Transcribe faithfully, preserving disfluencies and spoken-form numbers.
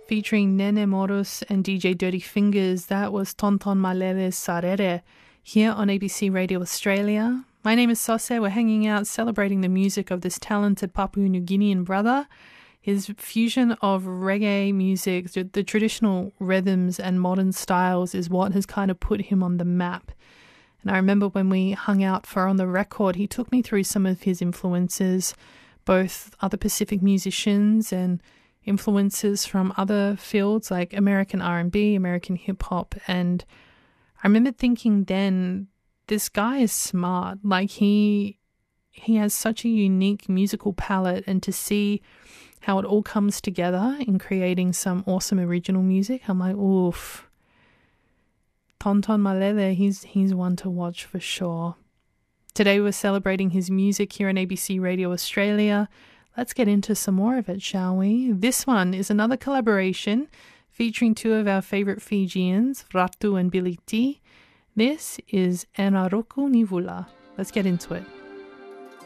featuring Nene Moros and D J Dirty Fingers. That was Tonton Malele's Sarere here on A B C Radio Australia. My name is Sose. We're hanging out celebrating the music of this talented Papua New Guinean brother. His fusion of reggae music, the, the traditional rhythms and modern styles is what has kind of put him on the map. And I remember when we hung out for On the Record, he took me through some of his influences, both other Pacific musicians and influences from other fields like American R and B, American hip-hop. And I remember thinking then, this guy is smart. Like he he has such a unique musical palette, and to see how it all comes together in creating some awesome original music, I'm like, oof. Tonton Malele, he's, he's one to watch for sure. Today we're celebrating his music here on A B C Radio Australia. Let's get into some more of it, shall we? This one is another collaboration featuring two of our favourite Fijians, Ratu and Billy T. This is Enaroku Nivula. Let's get into it.